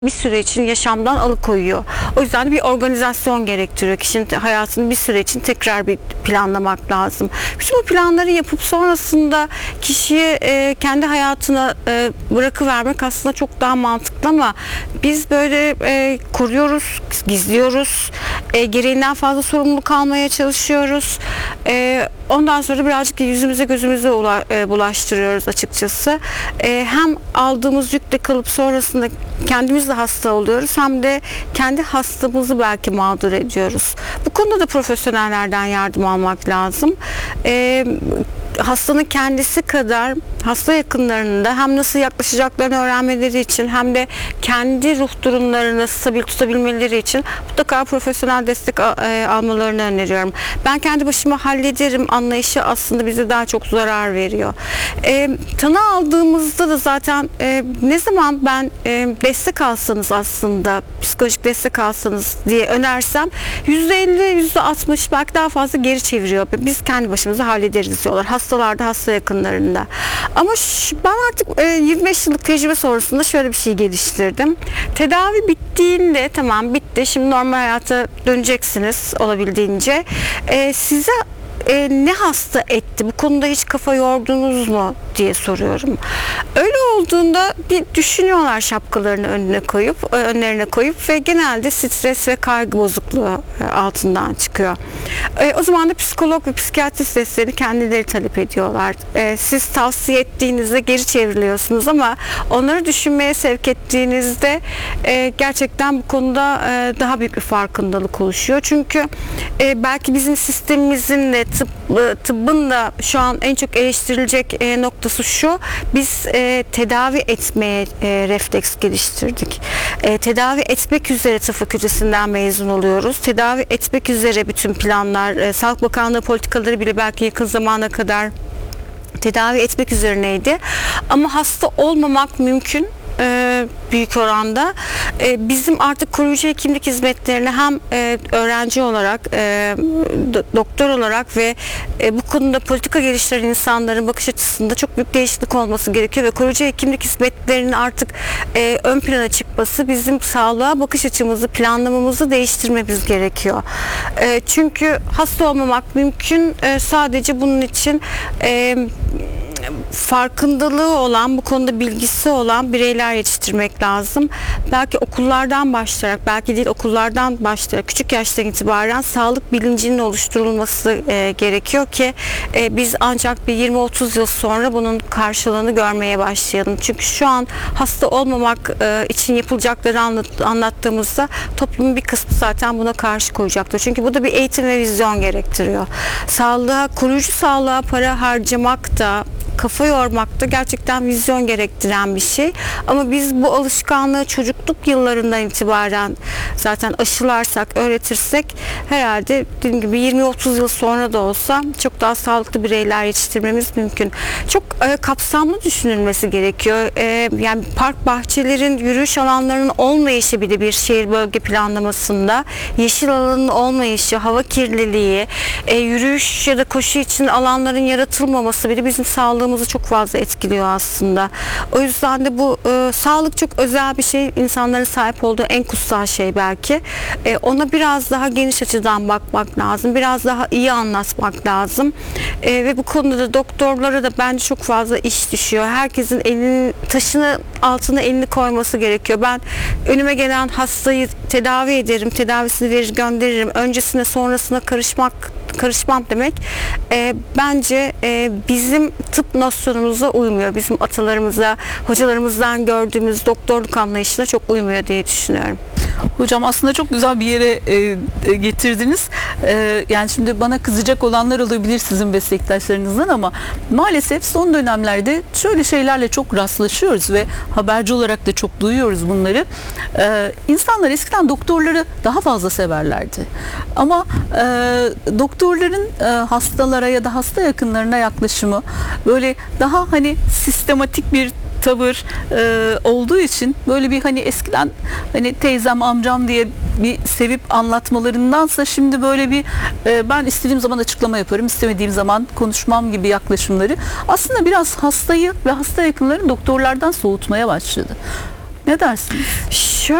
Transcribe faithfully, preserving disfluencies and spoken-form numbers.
bir süre için yaşamdan alıkoyuyor. O yüzden de bir organizasyon gerektiriyor. Kişinin hayatını bir süre için tekrar bir planlamak lazım. Bütün bu planları yapıp sonrasında kişiye e, kendi hayatına e, bırakıvermek aslında çok daha mantıklı ama biz böyle e, koruyoruz, gizliyoruz. E, gereğinden fazla sorumluluk almaya çalışıyoruz. E, ondan sonra birazcık yüzümüze gözümüze ula, e, bulaştırıyoruz açıkçası. E, hem aldığımız yükle kalıp sonrasında kendimiz de hasta oluyoruz hem de kendi hastamızı belki mağdur ediyoruz. Bu konuda da profesyonellerden yardım almak lazım. Ee, hastanın kendisi kadar hasta yakınlarının da hem nasıl yaklaşacaklarını öğrenmeleri için hem de kendi ruh durumlarını stabil tutabilmeleri için mutlaka profesyonel destek almalarını öneriyorum. Ben kendi başıma hallederim anlayışı aslında bize daha çok zarar veriyor. E, tanı aldığımızda da zaten e, ne zaman ben e, destek alsanız aslında psikolojik destek alsanız diye önersem yüzde elli yüzde altmış belki daha fazla geri çeviriyor. Biz kendi başımıza hallederiz diyorlar. Hastalarda, hasta yakınlarında. Ama şu, ben artık e, yirmi beş yıllık tecrübe sonrasında şöyle bir şey geliştirdim. Tedavi bittiğinde tamam bitti. Şimdi normal hayata döneceksiniz olabildiğince. E, size E, ne hasta etti? Bu konuda hiç kafa yordunuz mu diye soruyorum. Öyle olduğunda bir düşünüyorlar şapkalarını önüne koyup, önlerine koyup ve genelde stres ve kaygı bozukluğu altından çıkıyor. E, o zaman da psikolog ve psikiyatrist desteğini kendileri talep ediyorlar. E, siz tavsiye ettiğinizde geri çevriliyorsunuz ama onları düşünmeye sevk ettiğinizde e, gerçekten bu konuda e, daha büyük bir farkındalık oluşuyor. Çünkü e, belki bizim sistemimizin de tıp, tıbbın da şu an en çok eleştirilecek e, noktası şu: biz e, tedavi etmeye e, refleks geliştirdik. E, tedavi etmek üzere tıp fakültesinden mezun oluyoruz. Tedavi etmek üzere bütün planlar, e, Sağlık Bakanlığı politikaları bile belki yakın zamana kadar tedavi etmek üzerineydi. Ama hasta olmamak mümkün. E, büyük oranda e, bizim artık koruyucu hekimlik hizmetlerini hem e, öğrenci olarak e, do, doktor olarak ve e, bu konuda politika geliştiren insanların bakış açısında çok büyük değişiklik olması gerekiyor ve koruyucu hekimlik hizmetlerinin artık e, ön plana çıkması bizim sağlığa bakış açımızı, planlamamızı değiştirmemiz gerekiyor. E, çünkü hasta olmamak mümkün. E, sadece bunun için e, farkındalığı olan, bu konuda bilgisi olan bireyler yetiştirmek lazım. Belki okullardan başlayarak, belki değil okullardan başlayarak, küçük yaştan itibaren sağlık bilincinin oluşturulması e, gerekiyor ki e, biz ancak bir yirmi otuz yıl sonra bunun karşılığını görmeye başlayalım. Çünkü şu an hasta olmamak e, için yapılacakları anlat, anlattığımızda toplumun bir kısmı zaten buna karşı koyacaktır. Çünkü bu da bir eğitim ve vizyon gerektiriyor. Sağlığa, koruyucu sağlığa para harcamak da, kafa yormak da gerçekten vizyon gerektiren bir şey. Ama biz bu alışkanlığı çocukluk yıllarından itibaren zaten aşılarsak, öğretirsek herhalde dediğim gibi yirmi otuz yıl sonra da olsa çok daha sağlıklı bireyler yetiştirmemiz mümkün. Çok e, kapsamlı düşünülmesi gerekiyor. E, yani park bahçelerin, yürüyüş alanlarının olmayışı bile bir şehir bölge planlamasında, yeşil alanın olmayışı, hava kirliliği, e, yürüyüş ya da koşu için alanların yaratılmaması bile bizim sağlığımızı çok fazla etkiliyor aslında. O yüzden de bu e, sağlık çok özel bir şey. İnsanların sahip olduğu en kutsal şey belki. E, ona biraz daha geniş açıdan bakmak lazım. Biraz daha iyi anlatmak lazım. E, ve bu konuda da doktorlara da bence çok fazla iş düşüyor. Herkesin elinin taşını altına elini koyması gerekiyor. Ben önüme gelen hastayı tedavi ederim, tedavisini verir gönderirim. Öncesine sonrasına karışmak karışmam demek e, bence e, bizim tıp nosyonumuza uymuyor. Bizim atalarımıza, hocalarımızdan gördüğümüz doktorluk anlayışına çok uymuyor diye düşünüyorum. Hocam aslında çok güzel bir yere e, getirdiniz. E, yani şimdi bana kızacak olanlar olabilir sizin meslektaşlarınızdan ama maalesef son dönemlerde şöyle şeylerle çok rastlaşıyoruz ve haberci olarak da çok duyuyoruz bunları. E, insanlar eskiden doktorları daha fazla severlerdi. Ama e, doktorların e, hastalara ya da hasta yakınlarına yaklaşımı böyle daha hani sistematik bir tavır e, olduğu için böyle bir hani eskiden hani teyzem amcam diye bir sevip anlatmalarındansa şimdi böyle bir e, ben istediğim zaman açıklama yaparım, istemediğim zaman konuşmam gibi yaklaşımları aslında biraz hastayı ve hasta yakınlarını doktorlardan soğutmaya başladı. Ne dersiniz? Şöyle